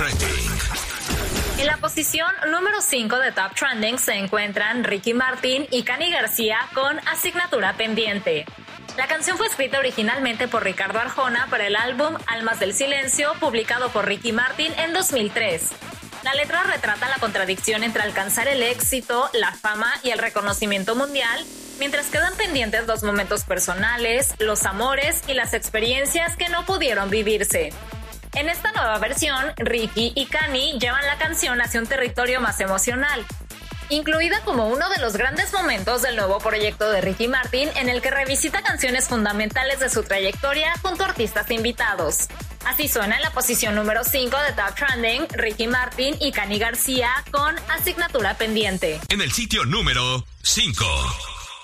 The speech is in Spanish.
Trending. En la posición número 5 de Top Trending se encuentran Ricky Martin y Cani García con Asignatura Pendiente. La canción fue escrita originalmente por Ricardo Arjona para el álbum Almas del Silencio, publicado por Ricky Martin en 2003. La letra retrata la contradicción entre alcanzar el éxito, la fama y el reconocimiento mundial, mientras quedan pendientes los momentos personales, los amores y las experiencias que no pudieron vivirse. En esta nueva versión, Ricky y Cani llevan la canción hacia un territorio más emocional, incluida como uno de los grandes momentos del nuevo proyecto de Ricky Martin, en el que revisita canciones fundamentales de su trayectoria junto a artistas invitados. Así suena en la posición número 5 de Top Trending, Ricky Martin y Cani García con Asignatura Pendiente. En el sitio número 5.